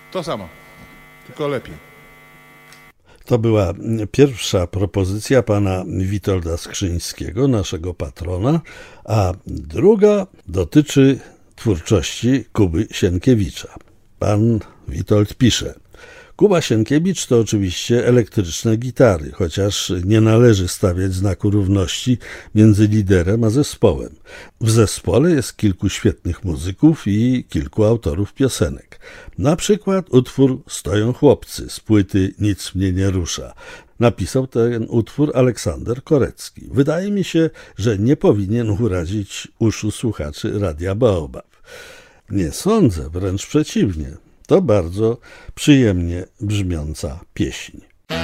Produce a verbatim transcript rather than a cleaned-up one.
To samo, tylko lepiej. To była pierwsza propozycja pana Witolda Skrzyńskiego, naszego patrona, a druga dotyczy twórczości Kuby Sienkiewicza. Pan Witold pisze: Kuba Sienkiewicz to oczywiście elektryczne gitary, chociaż nie należy stawiać znaku równości między liderem a zespołem. W zespole jest kilku świetnych muzyków i kilku autorów piosenek. Na przykład utwór Stoją chłopcy z płyty Nic mnie nie rusza. Napisał ten utwór Aleksander Korecki. Wydaje mi się, że nie powinien urazić uszu słuchaczy Radia Baobab. Nie sądzę, wręcz przeciwnie. To bardzo przyjemnie brzmiąca pieśń.